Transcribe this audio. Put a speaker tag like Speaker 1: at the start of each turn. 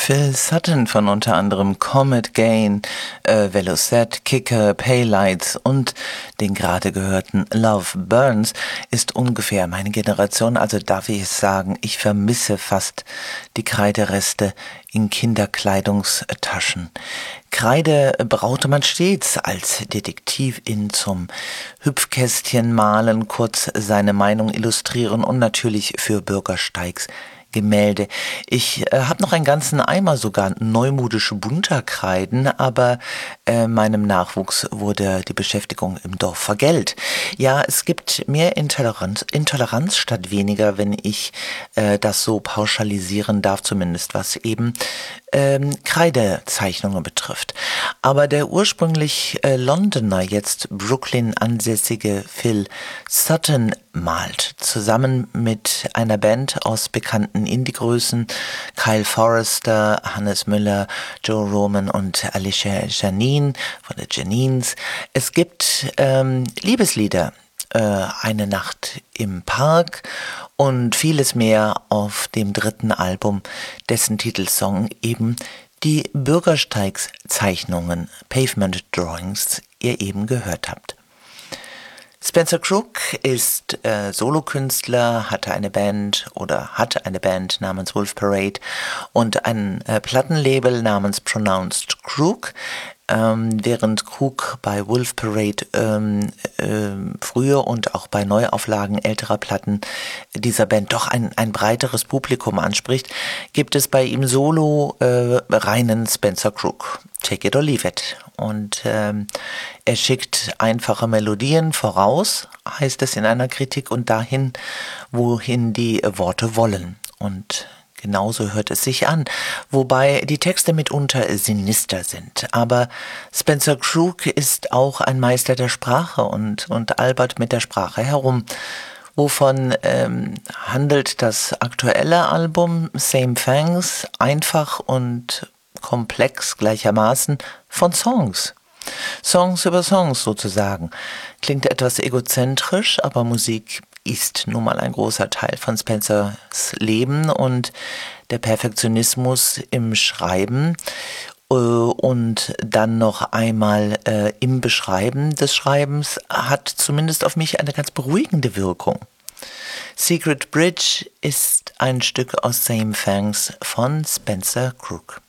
Speaker 1: Phil Sutton von unter anderem Comet Gain, Velocette, Kicker, Paylights und den gerade gehörten Love Burns ist ungefähr meine Generation, also darf ich es sagen, ich vermisse fast die Kreidereste in Kinderkleidungstaschen. Kreide braute man stets als Detektivin zum Hüpfkästchen malen, kurz seine Meinung illustrieren und natürlich für Bürgersteigs Gemälde. Ich habe noch einen ganzen Eimer sogar neumodische Bunterkreiden, aber meinem Nachwuchs wurde die Beschäftigung im Dorf vergällt. Ja, es gibt mehr Intoleranz statt weniger, wenn ich das so pauschalisieren darf, zumindest was eben Kreidezeichnungen betrifft. Aber der ursprünglich Londoner, jetzt Brooklyn ansässige Phil Sutton malt zusammen mit einer Band aus bekannten Indie-Größen, Kyle Forrester, Hannes Müller, Joe Roman und Alicia Janine von den Janines. Es gibt Liebeslieder, Eine Nacht im Park und vieles mehr auf dem dritten Album, dessen Titelsong eben die Bürgersteigszeichnungen, Pavement Drawings, ihr eben gehört habt. Spencer Crook ist Solokünstler, hatte eine Band namens Wolf Parade und ein Plattenlabel namens Pronounced Crook. Während Crook bei Wolf Parade früher und auch bei Neuauflagen älterer Platten dieser Band doch ein breiteres Publikum anspricht, gibt es bei ihm solo reinen Spencer Crook. Take it or leave it. Und er schickt einfache Melodien voraus, heißt es in einer Kritik, und dahin, wohin die Worte wollen. Und genauso hört es sich an, wobei die Texte mitunter sinister sind. Aber Spencer Crook ist auch ein Meister der Sprache und albert mit der Sprache herum. Wovon handelt das aktuelle Album Same Thanks? Einfach und komplex gleichermaßen von Songs. Songs über Songs sozusagen. Klingt etwas egozentrisch, aber Musik ist nun mal ein großer Teil von Spencers Leben und der Perfektionismus im Schreiben und dann noch einmal im Beschreiben des Schreibens hat zumindest auf mich eine ganz beruhigende Wirkung. Secret Bridge ist ein Stück aus Same Thanks von Spencer Crook.